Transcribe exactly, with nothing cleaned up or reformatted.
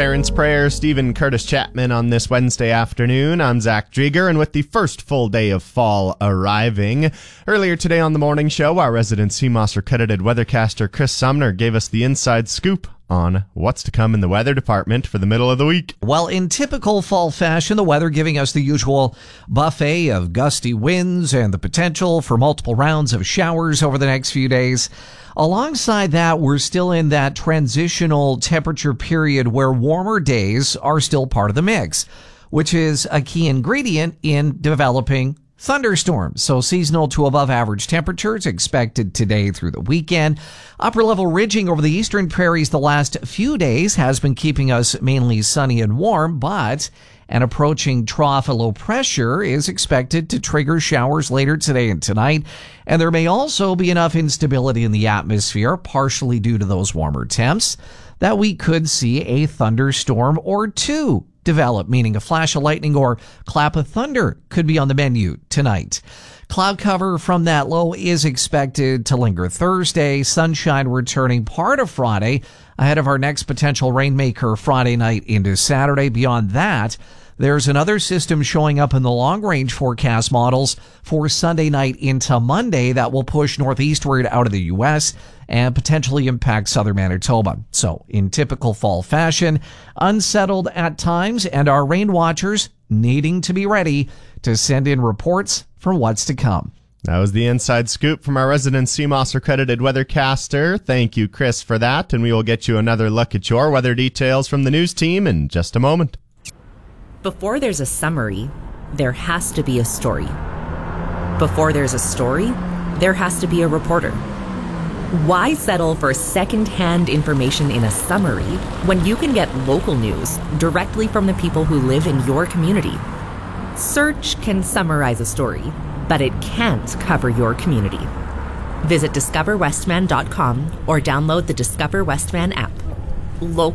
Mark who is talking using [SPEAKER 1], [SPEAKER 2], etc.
[SPEAKER 1] Parents' Prayer, Stephen Curtis Chapman on this Wednesday afternoon. I'm Zach Drieger, and with the first full day of fall arriving. Earlier today on the morning show, our resident C M O S accredited weathercaster Chris Sumner gave us the inside scoop on what's to come in the weather department for the middle of the week.
[SPEAKER 2] Well, in typical fall fashion, the weather giving us the usual buffet of gusty winds and the potential for multiple rounds of showers over the next few days. Alongside that, we're still in that transitional temperature period where warmer days are still part of the mix, which is a key ingredient in developing thunderstorms. So seasonal to above average temperatures expected today through the weekend. Upper level ridging over the eastern prairies the last few days has been keeping us mainly sunny and warm, but an approaching trough of low pressure is expected to trigger showers later today and tonight. And there may also be enough instability in the atmosphere, partially due to those warmer temps, that we could see a thunderstorm or two develop, meaning a flash of lightning or clap of thunder could be on the menu tonight. Cloud cover from that low is expected to linger Thursday, sunshine returning part of Friday ahead of our next potential rainmaker Friday night into Saturday. Beyond that, there's another system showing up in the long-range forecast models for Sunday night into Monday that will push northeastward out of the U S and potentially impact southern Manitoba. So, in typical fall fashion, unsettled at times, and our rain watchers needing to be ready to send in reports for what's to come.
[SPEAKER 1] That was the inside scoop from our resident C M O S accredited weathercaster. Thank you, Chris, for that, and we will get you another look at your weather details from the news team in just a moment.
[SPEAKER 3] Before there's a summary, there has to be a story. Before there's a story, there has to be a reporter. Why settle for second-hand information in a summary when you can get local news directly from the people who live in your community? Search can summarize a story, but it can't cover your community. Visit discover westman dot com or download the Discover Westman app. Local